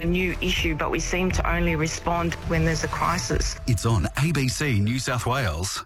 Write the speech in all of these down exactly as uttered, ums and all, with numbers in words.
new issue, but we seem to only respond when there's a crisis. It's on A B C New South Wales.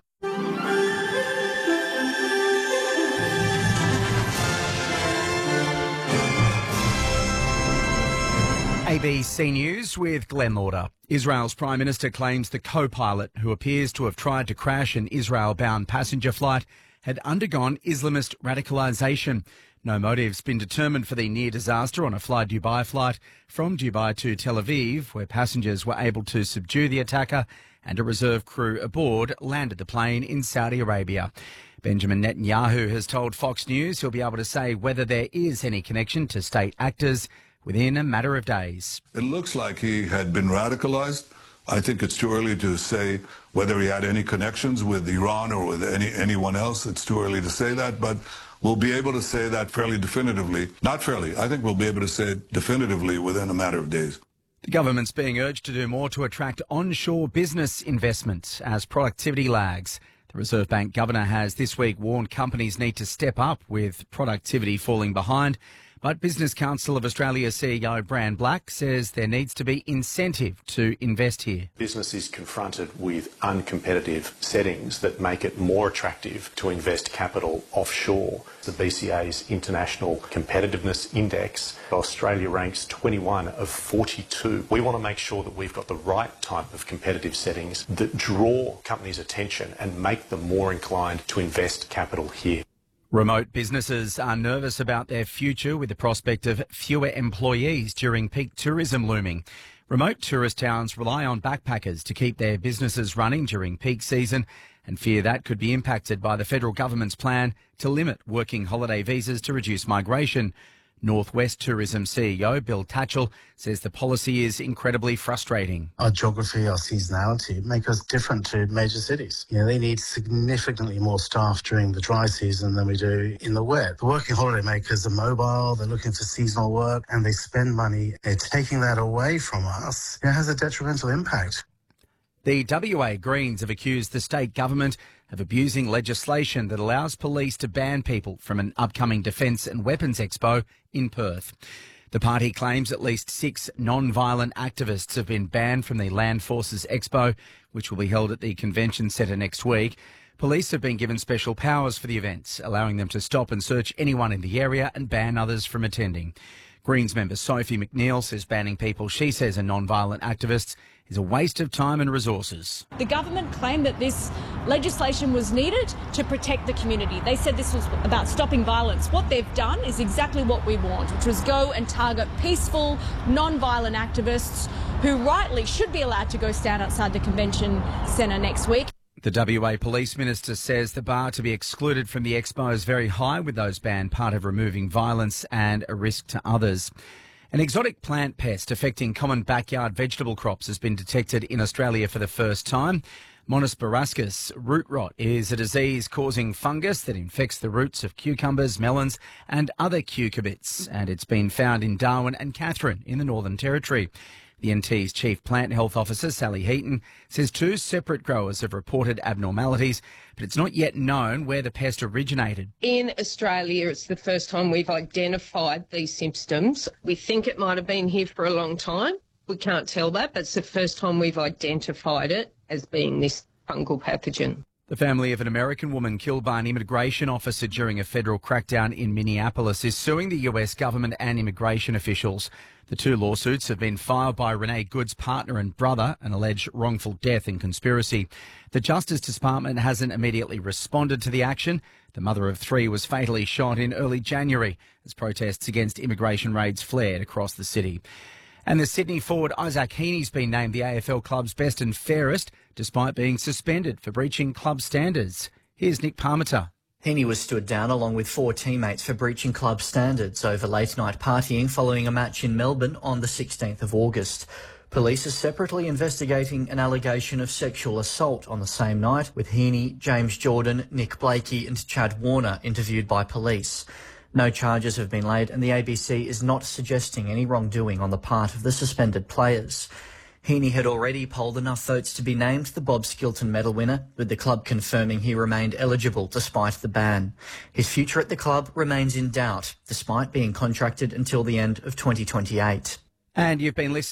A B C News with Glenn Lauder. Israel's Prime Minister claims the co-pilot, who appears to have tried to crash an Israel-bound passenger flight, had undergone Islamist radicalisation. No motive's been determined for the near disaster on a Fly Dubai flight from Dubai to Tel Aviv, where passengers were able to subdue the attacker, and a reserve crew aboard landed the plane in Saudi Arabia. Benjamin Netanyahu has told Fox News he'll be able to say whether there is any connection to state actors within a matter of days. It looks like he had been radicalized. I think it's too early to say whether he had any connections with Iran or with any anyone else. It's too early to say that, but we'll be able to say that fairly definitively. Not fairly. I think we'll be able to say it definitively within a matter of days. The government's being urged to do more to attract onshore business investment as productivity lags. The Reserve Bank governor has this week warned companies need to step up with productivity falling behind. But Business Council of Australia C E O Brian Black says there needs to be incentive to invest here. Business is confronted with uncompetitive settings that make it more attractive to invest capital offshore. The B C A's International Competitiveness Index, Australia ranks twenty-one of forty-two. We want to make sure that we've got the right type of competitive settings that draw companies' attention and make them more inclined to invest capital here. Remote businesses are nervous about their future with the prospect of fewer employees during peak tourism looming. Remote tourist towns rely on backpackers to keep their businesses running during peak season and fear that could be impacted by the federal government's plan to limit working holiday visas to reduce migration. Northwest Tourism C E O Bill Tatchell says the policy is incredibly frustrating. Our geography, our seasonality make us different to major cities. You know, they need significantly more staff during the dry season than we do in the wet. The working holiday makers are mobile, they're looking for seasonal work, and they spend money. They're taking that away from us. It has a detrimental impact. The W A Greens have accused the state government of abusing legislation that allows police to ban people from an upcoming Defence and Weapons Expo in Perth. The party claims at least six non-violent activists have been banned from the Land Forces Expo, which will be held at the Convention Centre next week. Police have been given special powers for the events, allowing them to stop and search anyone in the area and ban others from attending. Greens member Sophie McNeil says banning people she says are non-violent activists is a waste of time and resources. The government claimed that this legislation was needed to protect the community. They said this was about stopping violence. What they've done is exactly what we want, which was go and target peaceful, non-violent activists who rightly should be allowed to go stand outside the convention centre next week. The W A Police Minister says the bar to be excluded from the expo is very high, with those banned part of removing violence and a risk to others. An exotic plant pest affecting common backyard vegetable crops has been detected in Australia for the first time. Monosporascus root rot is a disease causing fungus that infects the roots of cucumbers, melons and other cucurbits, and it's been found in Darwin and Katherine in the Northern Territory. The N T's Chief Plant Health Officer, Sally Heaton, says two separate growers have reported abnormalities, but it's not yet known where the pest originated. In Australia, it's the first time we've identified these symptoms. We think it might have been here for a long time. We can't tell that, but it's the first time we've identified it as being this fungal pathogen. The family of an American woman killed by an immigration officer during a federal crackdown in Minneapolis is suing the U S government and immigration officials. The two lawsuits have been filed by Renee Good's partner and brother, an alleged wrongful death and conspiracy. The Justice Department hasn't immediately responded to the action. The mother of three was fatally shot in early January as protests against immigration raids flared across the city. And the Sydney forward Isaac Heaney's been named the A F L club's best and fairest, despite being suspended for breaching club standards. Here's Nick Parmenter. Heaney was stood down along with four teammates for breaching club standards over late-night partying following a match in Melbourne on the sixteenth of August. Police are separately investigating an allegation of sexual assault on the same night, with Heaney, James Jordan, Nick Blakey and Chad Warner interviewed by police. No charges have been laid and the A B C is not suggesting any wrongdoing on the part of the suspended players. Heaney had already polled enough votes to be named the Bob Skilton medal winner, with the club confirming he remained eligible despite the ban. His future at the club remains in doubt, despite being contracted until the end of twenty twenty-eight. And you've been listening